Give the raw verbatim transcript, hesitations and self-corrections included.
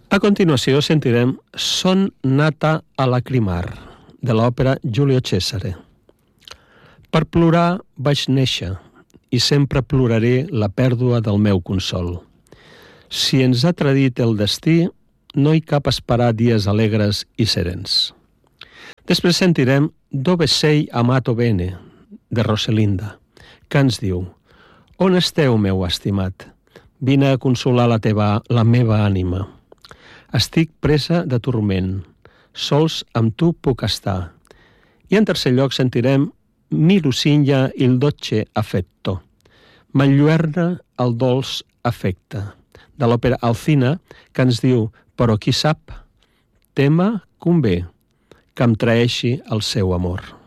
A continuació sentirem Son nata a lacrimar, de l'òpera Giulio Cesare. Per plorar vaig néixer, i sempre ploraré la pèrdua del meu consol. Si ens ha tradit el destí, no hi cap esperar dies alegres i serens. Després sentirem Dove sei amato bene, de Rosalinda, que ens diu: On esteu, meu estimat? Vine a consolar la teva, la meva ànima. Estic presa de turment, sols amb tu puc estar. I en tercer lloc sentirem Mi lusinga il dolce affetto, m'enlluerna el dolç afecte, de l'òpera Alcina, que ens diu: Però qui sap, tema convé, que em traeixi el seu amor.